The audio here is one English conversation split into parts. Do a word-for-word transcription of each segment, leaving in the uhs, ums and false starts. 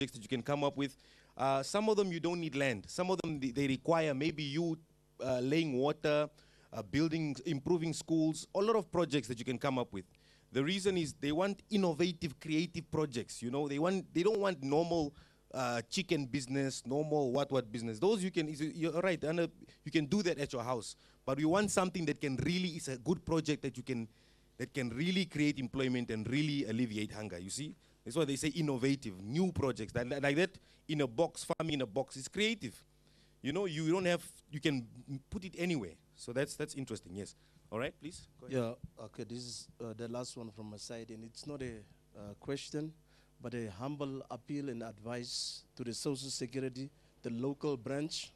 that you can come up with. Uh, some of them you don't need land. Some of them they, they require maybe you uh, laying water, uh, building, improving schools, a lot of projects that you can come up with. The reason is they want innovative, creative projects. You know, they want they don't want normal uh, chicken business, normal what what business. Those you can, you're right, and uh, you can do that at your house. But we want something that can really is a good project that you can that can really create employment and really alleviate hunger. You see, that's why they say innovative, new projects. That, like that in a box, farming in a box is creative. You know, you don't have, you can put it anywhere. So that's that's interesting. Yes. All right, please. Go ahead. Yeah, okay, this is uh, the last one from my side, and it's not a uh, question, but a humble appeal and advice to the Social Security, the local branch.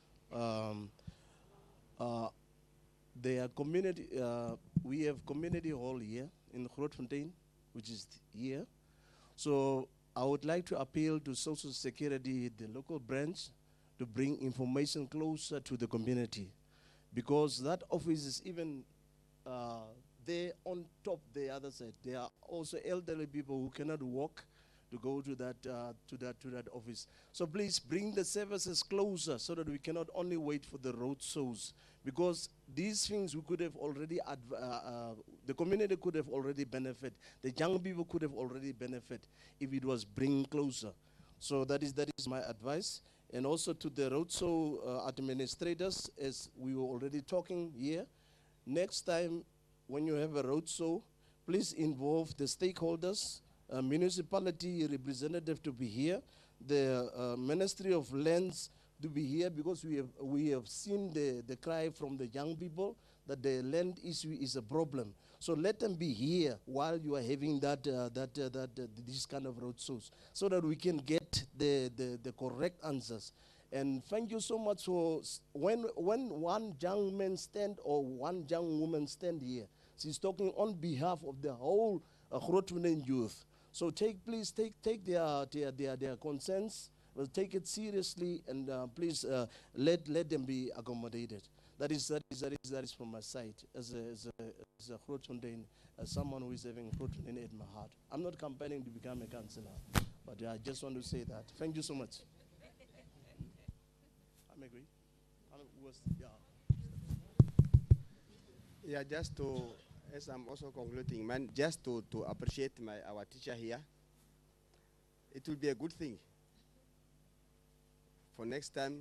Um, uh, their community, uh, we have community hall here in Grootfontein, which is here. So I would like to appeal to Social Security, the local branch, to bring information closer to the community, because that office is even uh, there on top the other side. There are also elderly people who cannot walk to go to that uh, to that to that office. So please bring the services closer so that we cannot only wait for the road shows, because these things we could have already adv uh, uh, the community could have already benefit. The young people could have already benefit if it was bring closer. So that is that is my advice. And also to the roadshow uh, administrators, as we were already talking here, next time when you have a roadshow, please involve the stakeholders, uh, municipality representative to be here, the uh, Ministry of Lands to be here, because we have, we have seen the, the cry from the young people that the land issue is a problem. So let them be here while you are having that, uh, that, uh, that uh, this kind of roadshows, so that we can get the, the, the correct answers. And thank you so much for, when, when one young man stand or one young woman stand here, she's talking on behalf of the whole uh, Grootfontein youth. So take, please take, take their, their, their, their concerns, well, take it seriously, and uh, please uh, let, let them be accommodated. That is, that is, that is, that is from my side as a, as a, as a Grootfontein, as someone who is having Grootfontein in my heart. I'm not campaigning to become a councillor, but uh, I just want to say that. Thank you so much. I agree. I was, yeah. Yeah, just to, as I'm also concluding, man, just to, to appreciate my, our teacher here, it will be a good thing for next time,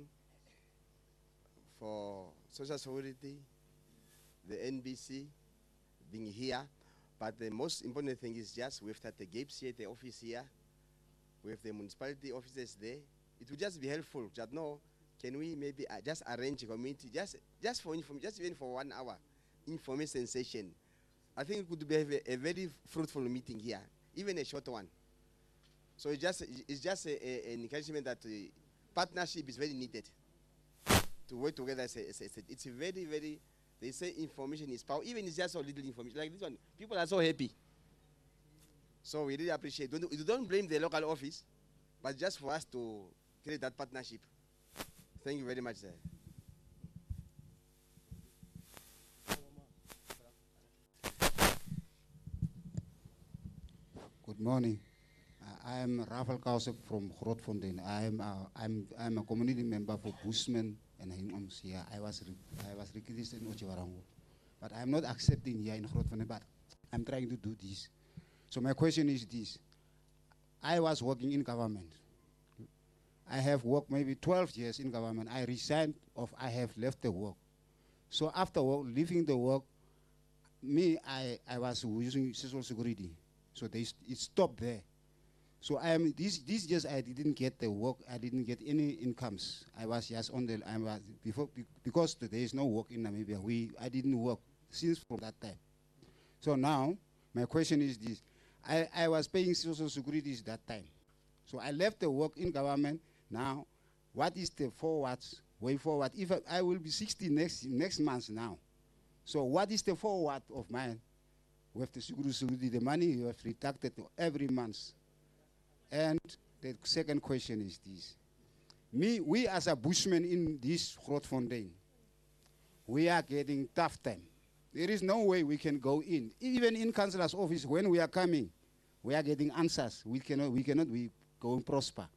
for Social Security, the N B C being here. But the most important thing is just we've got the GAPES here, the office here, we have the municipality offices there. It would just be helpful. Just know, can we maybe uh, just arrange a committee, just just for inform, just even for one hour, information session. I think it could be a, a very fruitful meeting here, even a short one. So it's just it's just a, a, an encouragement that uh, partnership is very needed. To work together, as a, as a, it's a very, very, they say information is power. Even it's just a little information, like this one, people are so happy. So we really appreciate it. You don't blame the local office, but just for us to create that partnership. Thank you very much, sir. Good morning. Uh, I am Rafael Kausek from Grootfontein. I am uh, I'm I'm a community member for Bushman and Hingams here. I was I was recruited in Otjiwarongo, but I'm not accepting here in Grootfontein. But I'm trying to do this. So my question is this: I was working in government. I have worked maybe twelve years in government. I resigned, or I have left the work. So after work, leaving the work, me I I was using social security. So they st it stopped there. So I am these these years I didn't get the work. I didn't get any incomes. I was just on the I was before because there is no work in Namibia. We I didn't work since from that time. So now my question is this: I I was paying social security that time. So I left the work in government. Now, what is the forward way forward? If I, I will be sixty next next month now. So what is the forward of mine? We have the security, the money you have deducted every month. And the second question is this. Me, we as a bushman in this Grootfontein, we are getting tough time. There is no way we can go in. Even in councillor's office, when we are coming, we are getting answers. We cannot, we cannot, we going prosper.